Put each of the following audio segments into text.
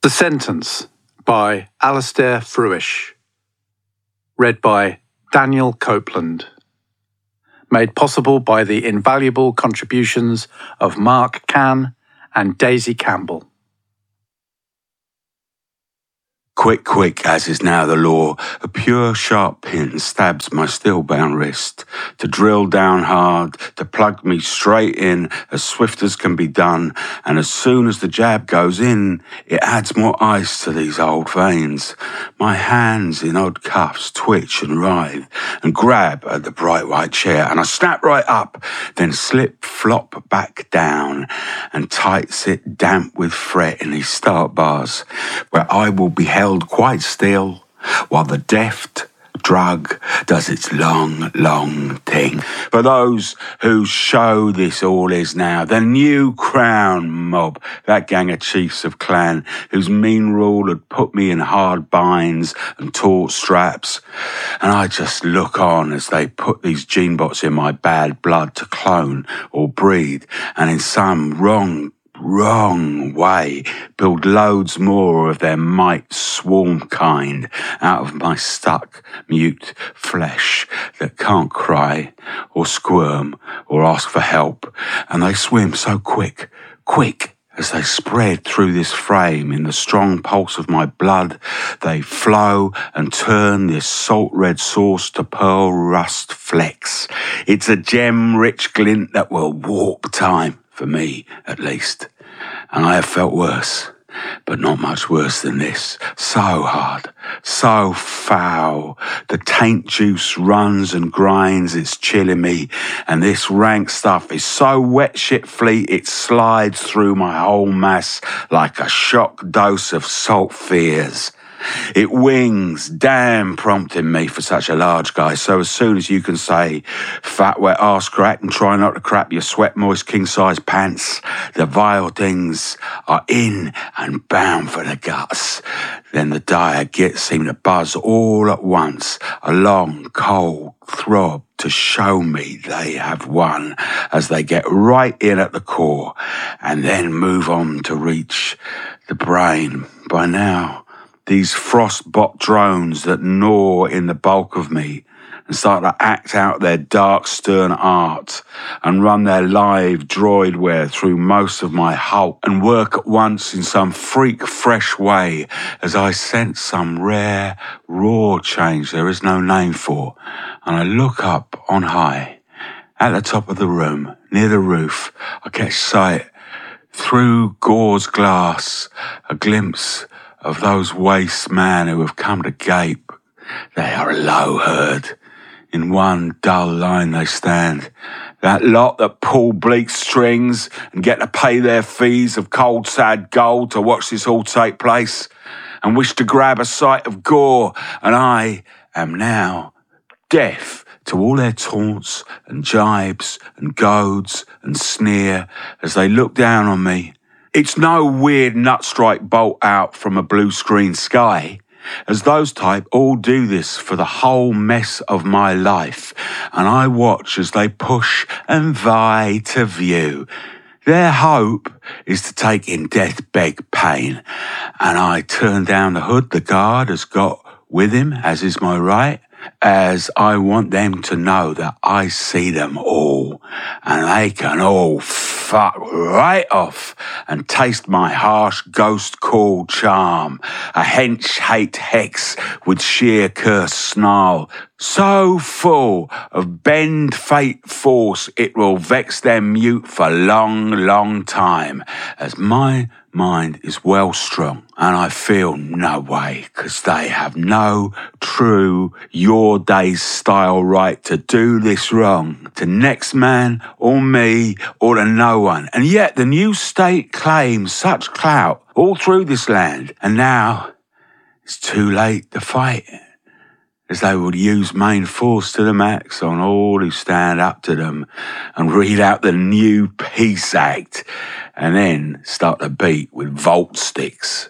The Sentence by Alastair Fruish. Read by Daniel Copeland. Made possible by the invaluable contributions of Mark Cann and Daisy Campbell. Quick, quick, as is now the law, a pure sharp pin stabs my still-bound wrist, to drill down hard, to plug me straight in as swift as can be done, and as soon as the jab goes in, it adds more ice to these old veins. My hands in odd cuffs twitch and writhe, and grab at the bright white chair, and I snap right up, then slip, flop back down, and tight sit damp with fret in these start bars, where I will be held quite still while the deft drug does its long, long thing. For those whose show this all is now, the new crown mob, that gang of chiefs of clan whose mean rule had put me in hard binds and taut straps, and I just look on as they put these gene bots in my bad blood to clone or breed, and in some wrong way build loads more of their might swarm kind out of my stuck mute flesh that can't cry or squirm or ask for help, and they swim so quick as they spread through this frame in the strong pulse of my blood. They flow and turn this salt red sauce to pearl rust flecks. It's a gem-rich glint that will warp time, for me at least. And I have felt worse, but not much worse than this. So hard, so foul. The taint juice runs and grinds, it's chilling me. And this rank stuff is so wet shit fleet, it slides through my whole mass like a shock dose of salt fears. It wings, damn prompting me for such a large guy. So as soon as you can say fat wet arse crack and try not to crap your sweat moist king size pants, the vile things are in and bound for the guts. Then the dire gits seem to buzz all at once, a long cold throb to show me they have won as they get right in at the core and then move on to reach the brain. By now, these frostbot drones that gnaw in the bulk of me and start to act out their dark, stern art and run their live droidware through most of my hulk and work at once in some freak fresh way as I sense some rare, raw change there is no name for. And I look up on high, at the top of the room, near the roof. I catch sight, through gauze glass, a glimpse of those waste men who have come to gape. They are a low herd. In one dull line they stand. That lot that pull bleak strings and get to pay their fees of cold, sad gold to watch this all take place and wish to grab a sight of gore. And I am now deaf to all their taunts and jibes and goads and sneer as they look down on me. It's no weird nutstrike bolt out from a blue screen sky, as those type all do this for the whole mess of my life, and I watch as they push and vie to view. Their hope is to take in death beg pain, and I turn down the hood the guard has got with him, as is my right, as I want them to know that I see them all, and they can all fuck right off and taste my harsh ghost call charm, a hench hate hex with sheer curse snarl, so full of bend fate force it will vex them mute for long, long time, as my mind is well strong and I feel no way, 'cause they have no true your day's style right to do this wrong to next man or me or to no one. And yet the new state claims such clout all through this land, and now it's too late to fight, as they would use main force to the max on all who stand up to them and read out the new Peace Act and then start to beat with volt sticks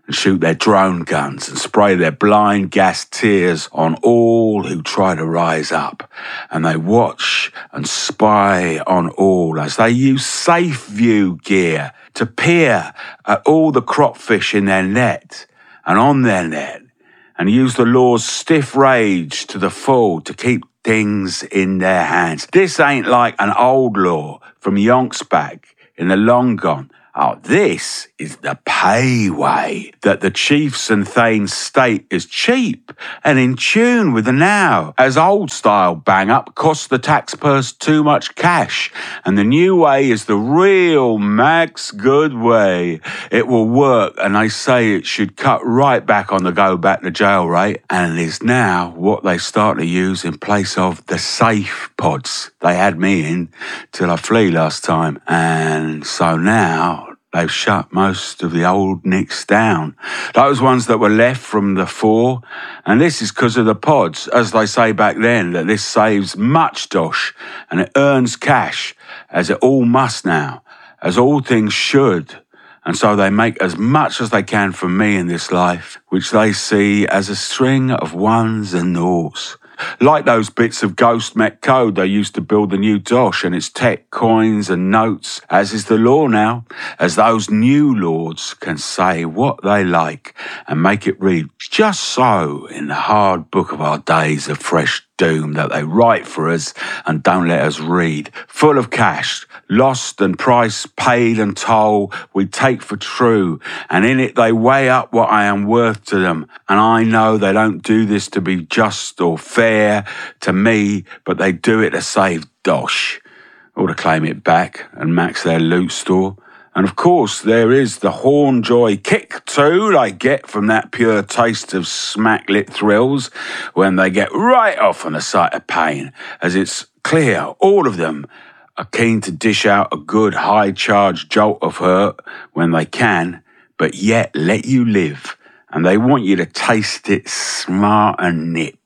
and shoot their drone guns and spray their blind gas tears on all who try to rise up. And they watch and spy on all as they use safe view gear to peer at all the cropfish in their net and on their net, and use the law's stiff rage to the full to keep things in their hands. This ain't like an old law from yonks back in the long gone. Oh, this is the pay way that the chiefs and thanes state is cheap and in tune with the now, as old-style bang-up costs the tax purse too much cash, and the new way is the real max good way. It will work, and they say it should cut right back on the go-back-to-jail rate, and it is now what they start to use in place of the safe pods they had me in till I flee last time, and so now they've shut most of the old nicks down, those ones that were left from the fore, and this is because of the pods, as they say back then, that this saves much dosh and it earns cash, as it all must now, as all things should, and so they make as much as they can from me in this life, which they see as a string of ones and noughts. Like those bits of Ghost Met code they used to build the new dosh and its tech coins and notes, as is the law now, as those new lords can say what they like and make it read just so in the hard book of our days of fresh doom that they write for us and don't let us read, full of cash, lost and price paid and toll we take for true, and in it they weigh up what I am worth to them, and I know they don't do this to be just or fair to me, but they do it to save dosh, or to claim it back and max their loot store. And of course, there is the Hornjoy kick too they get from that pure taste of smack-lit thrills when they get right off on the sight of pain, as it's clear all of them are keen to dish out a good high-charged jolt of hurt when they can, but yet let you live, and they want you to taste it smart and nip,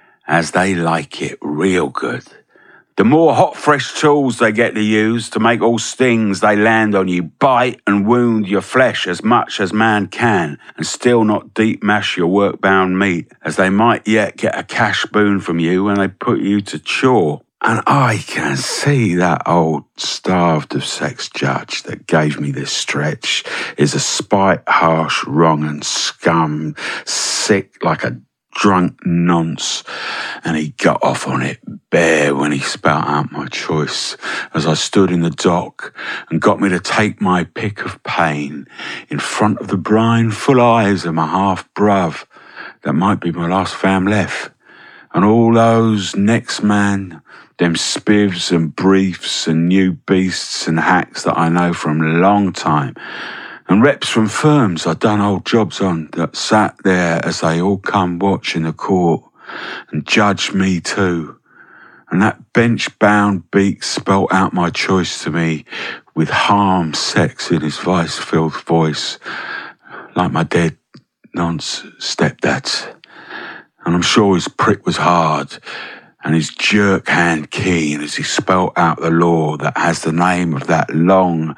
as they like it real good. The more hot, fresh tools they get to use to make all stings they land on you bite and wound your flesh as much as man can, and still not deep mash your work-bound meat, as they might yet get a cash boon from you when they put you to chore. And I can see that old starved of sex judge that gave me this stretch is a spite, harsh, wrong and scum, sick like a drunk nonce, and he got off on it bare when he spat out my choice as I stood in the dock and got me to take my pick of pain in front of the brine-full eyes of my half-bruv that might be my last fam left, and all those next man, them spivs and briefs and new beasts and hacks that I know from a long time, and reps from firms I'd done old jobs on that sat there as they all come watch in the court and judged me too. And that bench-bound beak spelt out my choice to me with harm sex in his vice-filled voice, like my dead nonce stepdad's. And I'm sure his prick was hard and his jerk hand keen as he spelt out the law that has the name of that long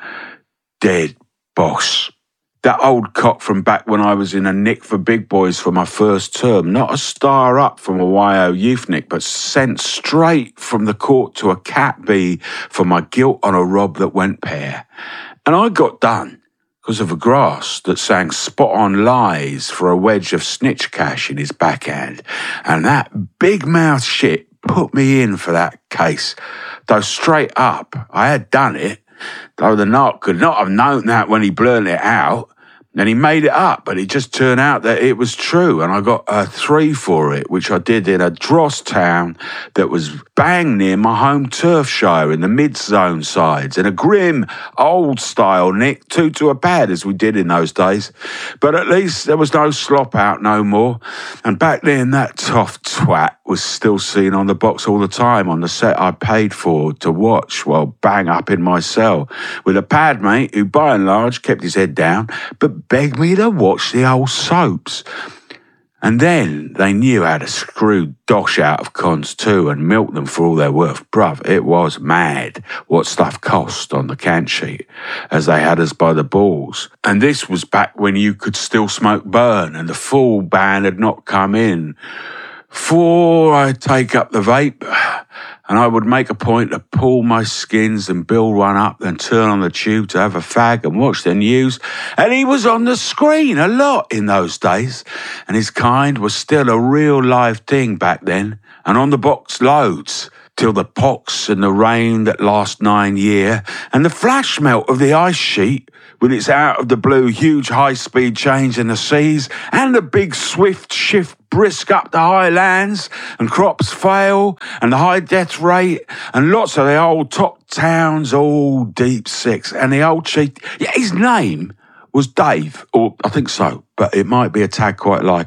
dead boss. That old cock from back when I was in a nick for big boys for my first term, not a star up from a YO youth nick, but sent straight from the court to a cat bee for my guilt on a rob that went pear. And I got done because of a grass that sang spot-on lies for a wedge of snitch cash in his backhand. And that big-mouth shit put me in for that case. Though straight up, I had done it, though the narc could not have known that when he blurted it out. And he made it up, but it just turned out that it was true, and I got a 3 for it, which I did in a dross town that was bang near my home Turfshire in the mid-zone sides, in a grim, old-style nick, 2 to a pad, as we did in those days. But at least there was no slop out no more, and back then that tough twat was still seen on the box all the time on the set I paid for to watch while bang up in my cell, with a pad mate who by and large kept his head down, but begged me to watch the old soaps. And then they knew how to screw dosh out of cons too and milk them for all they're worth. Bruv, it was mad what stuff cost on the cant sheet, as they had us by the balls. And this was back when you could still smoke burn and the full ban had not come in. Before I take up the vape, and I would make a point to pull my skins and build one up, then turn on the tube to have a fag and watch the news. And he was on the screen a lot in those days, and his kind was still a real live thing back then, and on the box loads, till the pox and the rain that last 9 year, and the flash melt of the ice sheet, with its out of the blue huge high-speed change in the seas, and the big swift shift brisk up the high lands, and crops fail, and the high death rate, and lots of the old top towns all deep six, and the old chief, yeah, his name was Dave, or I think so, but it might be a tag quite like